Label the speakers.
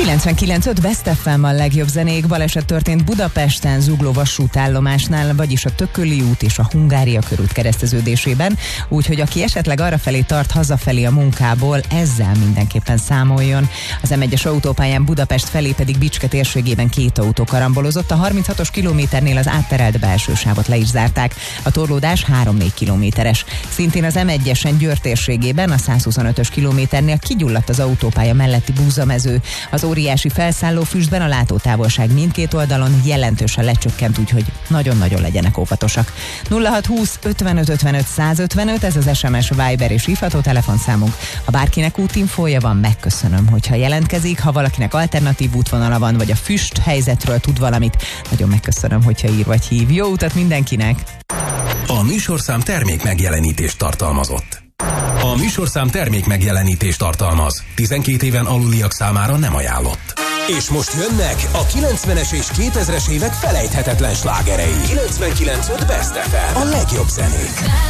Speaker 1: 99.5 Best FM a legjobb zenék. Baleset történt Budapesten, Zugló vasútállomásnál, vagyis a Tököli út és a Hungária körút kereszteződésében, úgyhogy aki esetleg arrafelé tart hazafelé a munkából, ezzel mindenképpen számoljon. Az M1-es autópályán Budapest felé pedig Bicske térségében 2 autó karambolozott, a 36-os kilométernél az átterelt belső sávot le is zárták. A torlódás 3-4 kilométeres. Szintén az M1-esen Győr térségében a 125-ös kilométernél kigyulladt az autópálya melletti búzamező. Az óriási felszálló füstben a látótávolság mindkét oldalon jelentősen lecsökkent, úgyhogy nagyon-nagyon legyenek óvatosak. 0620 55 55 155, ez az SMS, Viber és hívható telefonszámunk. Ha bárkinek útinfója van, megköszönöm, hogyha jelentkezik, ha valakinek alternatív útvonala van, vagy a füst helyzetről tud valamit, nagyon megköszönöm, hogyha ír vagy hív. Jó utat mindenkinek!
Speaker 2: A műsorszám termék megjelenítést tartalmazott. A műsorszám termék megjelenítést tartalmaz. 12 éven aluliak számára nem ajánlott. És most jönnek a 90-es és 2000-es évek felejthetetlen slágerei. 99.5 Best FM. A legjobb zenék.